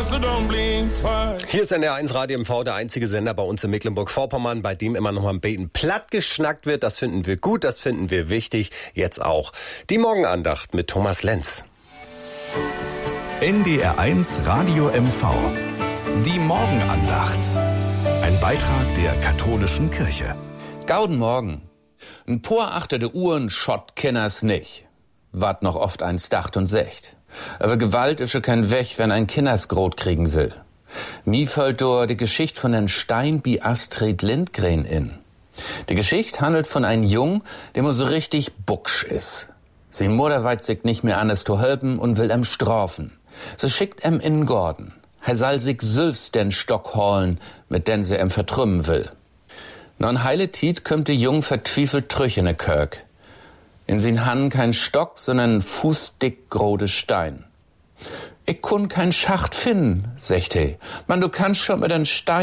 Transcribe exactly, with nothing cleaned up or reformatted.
Hier ist N D R eins Radio M V, der einzige Sender bei uns in Mecklenburg-Vorpommern, bei dem immer noch mal ein bisschen platt geschnackt wird. Das finden wir gut, das finden wir wichtig. Jetzt auch die Morgenandacht mit Thomas Lenz. N D R eins Radio M V. Die Morgenandacht. Ein Beitrag der katholischen Kirche. Gauden Morgen. Ein paar achterte Uhren schott kenners nicht. Wart noch oft eins dacht und secht. Aber Gewalt ische kein Weg, wenn ein Kinders Grot kriegen will. Mi fällt door die Geschichte von den Stein bi Astrid Lindgren in. Die Geschichte handelt von einem Jung, der mo so richtig bucksch is. Sie Mutter weit sich nicht mehr anders zu helfen und will em strafen. So schickt em in Gordon. Er soll sich selbst den Stock holen, mit den sie em vertrümmen will. Non heile Tiet kommt der Jung vertwiefelt trüch in der Kirk. In sin Hand kein Stock, sondern ein fußdick grode Stein. Ich kun kein Schacht finden, sagt he. Man, du kannst schon mit den Stein